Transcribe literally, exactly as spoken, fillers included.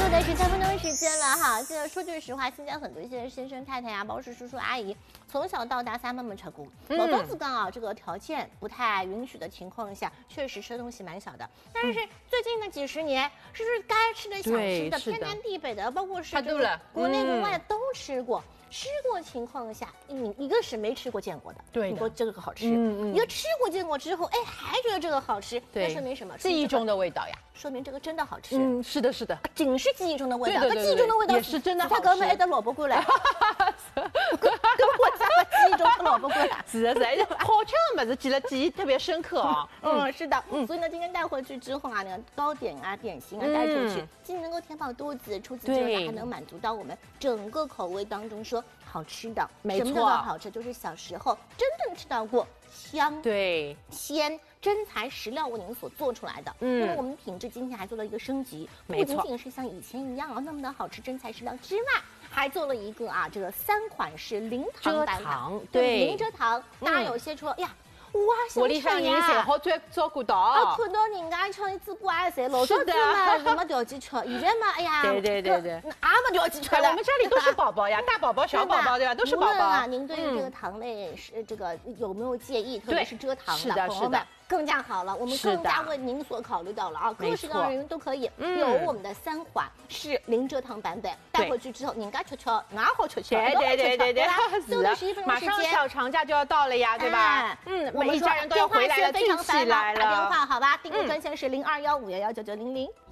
又在十三分钟时间了哈。现在说句实话，现在很多一些先生太太啊，包括是叔叔阿姨，从小到大三慢慢成功。老头子刚啊，这个条件不太允许的情况下，确实吃东西蛮小的。但是最近的几十年，是不是该吃的、想吃的，天南地北的，包括是这个国内国外都吃过。吃过情况下，你一个是没吃过见过的， 对， 你说这个好吃；嗯嗯、一个吃过见过之后，哎，还觉得这个好吃，那说明什么？ 记忆中的味道呀， 说明这个真的好吃。 嗯，是的，是的， 仅是记忆中的味道， 那记忆中的味道也是真的好吃。 他根本爱的萝卜过来，跟我家记忆中的萝卜过来， 是的，是的，好吃的么子记了记忆特别深刻啊。 嗯，是的，嗯，所以呢，今天带回去之后啊，那个糕点啊、点心啊带出去，既能够填饱肚子，除此之外还能满足到我们整个口味当中说好吃的。 没错， 什么叫做好吃？就是小时候真正吃到过香、 对、 鲜、真材实料为您所做出来的。嗯，那么我们品质今天还做了一个升级，不仅仅是像以前一样啊那么的好吃、真材实料之外，还做了一个啊这个三款式零糖版本，对，零蔗糖。大家有些说呀。哇， 我里向人才好照照顾到。 啊，看到人家吃一只瓜菜，老早子嘛是没条件吃，现在嘛，哎呀， 对对对对， 也没条件吃了。 我们家里都是宝宝呀，大宝宝、小宝宝对吧？都是宝宝。 啊，您对于这个糖类是这个有没有介意？特别是蔗糖的朋友们更加好了，我们更加为您所考虑到了啊，各式各样的人都可以有我们的三款是零蔗糖版本，带回去之后您该吃吃，俺好吃吃， 对对对对对， 最后的十一分钟时间， 马上小长假就要到了呀，对吧？嗯， 我们一家人都要回来了， 非常起来了。 打电话好吧，订购专线是零二幺五幺幺九九零零。